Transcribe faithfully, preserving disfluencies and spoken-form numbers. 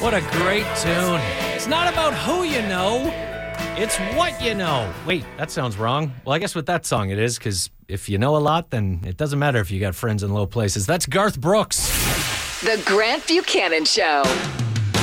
What a great tune. It's not about who you know, it's what you know. Wait, that sounds wrong. Well, I guess with that song it is, because if you know a lot, then it doesn't matter if you got friends in low places. That's Garth Brooks. The Grant Buchanan Show.